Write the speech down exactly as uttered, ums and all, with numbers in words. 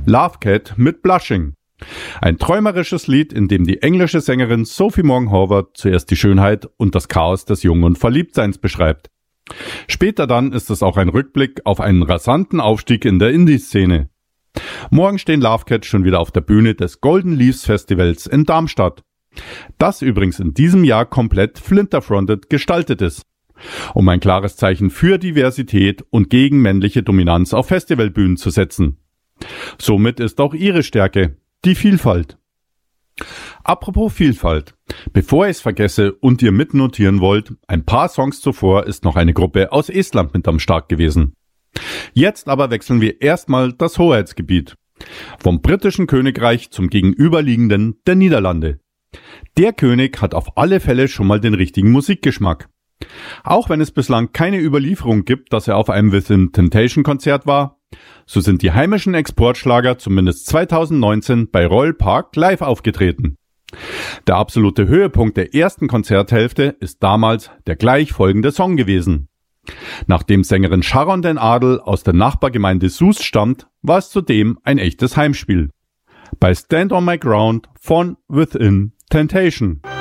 Love Cat mit Blushing. Ein träumerisches Lied, in dem die englische Sängerin Sophie Monk-Horvath zuerst die Schönheit und das Chaos des Jungen und Verliebtseins beschreibt. Später dann ist es auch ein Rückblick auf einen rasanten Aufstieg in der Indie-Szene. Morgen stehen Love Cat schon wieder auf der Bühne des Golden Leaves Festivals in Darmstadt. Das übrigens in diesem Jahr komplett flinterfronted gestaltet ist. Um ein klares Zeichen für Diversität und gegen männliche Dominanz auf Festivalbühnen zu setzen. Somit ist auch ihre Stärke die Vielfalt. Apropos Vielfalt. Bevor ich es vergesse und ihr mitnotieren wollt, ein paar Songs zuvor ist noch eine Gruppe aus Estland mit am Start gewesen. Jetzt aber wechseln wir erstmal das Hoheitsgebiet. Vom britischen Königreich zum gegenüberliegenden der Niederlande. Der König hat auf alle Fälle schon mal den richtigen Musikgeschmack. Auch wenn es bislang keine Überlieferung gibt, dass er auf einem Within Temptation Konzert war, so sind die heimischen Exportschlager zumindest zweitausendneunzehn bei Royal Park live aufgetreten. Der absolute Höhepunkt der ersten Konzerthälfte ist damals der gleich folgende Song gewesen. Nachdem Sängerin Sharon den Adel aus der Nachbargemeinde Soest stammt, war es zudem ein echtes Heimspiel. Bei Stand on My Ground von Within Temptation.